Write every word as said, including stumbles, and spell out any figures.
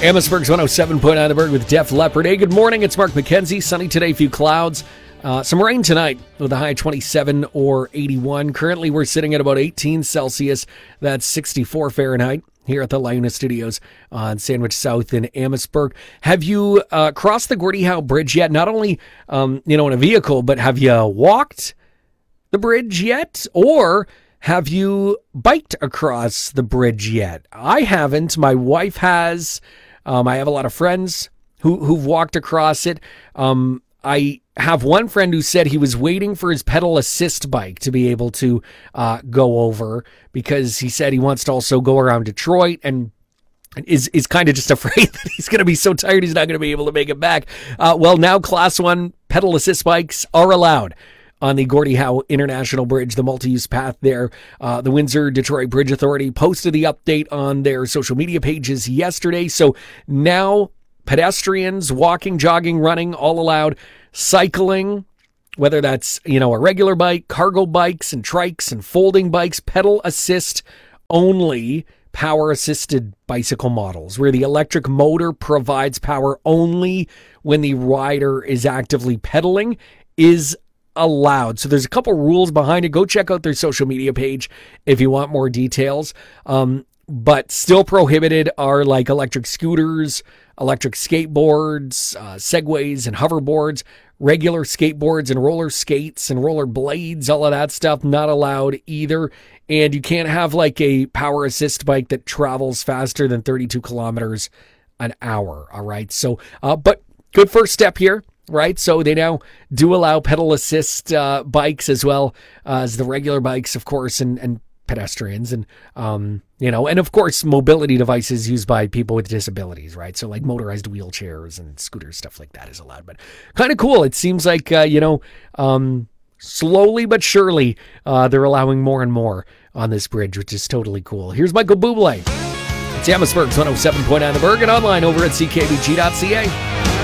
Amherstburg's one oh seven point nine The Berg with Def Leppard. Hey, good morning. It's Mark McKenzie. Sunny today, few clouds. Uh, some rain tonight with a high twenty-seven or eighty-one. Currently, we're sitting at about eighteen Celsius. That's sixty-four Fahrenheit here at the LiUNA Studios on Sandwich South in Amherstburg. Have you uh, crossed the Gordie Howe Bridge yet? Not only, um, you know, in a vehicle, but have you walked the bridge yet? Or have you biked across the bridge yet? I haven't. My wife has. Um, I have a lot of friends who, who've walked across it. Um, I have one friend who said he was waiting for his pedal assist bike to be able to uh, go over, because he said he wants to also go around Detroit and is is kind of just afraid that he's going to be so tired he's not going to be able to make it back. Uh, well, now Class one pedal assist bikes are allowed on the Gordie Howe International Bridge, the multi-use path there. Uh, the Windsor-Detroit Bridge Authority posted the update on their social media pages yesterday. So now pedestrians, walking, jogging, running, all allowed. Cycling, whether that's, you know, a regular bike, cargo bikes and trikes and folding bikes, pedal assist only power-assisted bicycle models, where the electric motor provides power only when the rider is actively pedaling, is allowed. So there's a couple rules behind it. Go check out their social media page if you want more details. Um, but still prohibited are like electric scooters, electric skateboards, uh, segways and hoverboards, regular skateboards and roller skates and roller blades, all of that stuff not allowed either. And you can't have like a power assist bike that travels faster than thirty-two kilometers an hour. All right. So, uh, but good first step here. Right, so they now do allow pedal assist uh, bikes as well uh, as the regular bikes, of course, and, and pedestrians, and um, you know, and of course, mobility devices used by people with disabilities. Right, so like motorized wheelchairs and scooters, stuff like that is allowed. But kind of cool. It seems like uh, you know, um, slowly but surely, uh, they're allowing more and more on this bridge, which is totally cool. Here's Michael Bublé. It's Amherstburg's one oh seven point nine The Berg, and online over at c k b g dot c a.